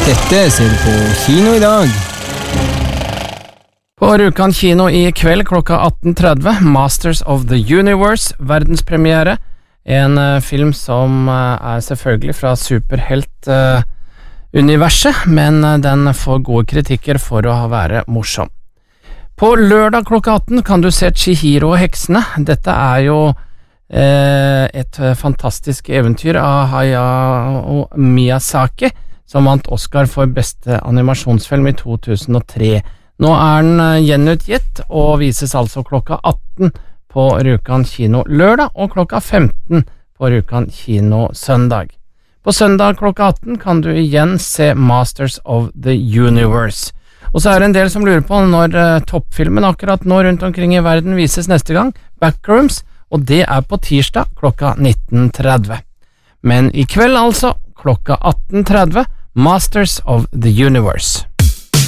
Dette ser du på kino i dag. På Rjukan kino i kveld klokka 18:30, Masters of the Universe, verdenspremiere. En film som selvfølgelig fra superhelt-universet, men den får gode kritikker for å være morsom. På lørdag klokka 18 kan du se Chihiro og heksene. Dette jo et fantastisk eventyr av Hayao Miyazaki, som vant Oscar for beste animasjonsfilm i 2003. Nå den gjenutgitt og vises altså klokka 18 på Rjukan kino lørdag og klokka 15 på Rjukan kino søndag. På søndag klokka 18 kan du igjen se Masters of the Universe. Og så det en del som lurer på når toppfilmen akkurat nå rundt omkring i verden vises neste gang, Backrooms, og det på tirsdag klokka 19:30. Men i kveld altså, klokka 18:30, Masters of the Universe.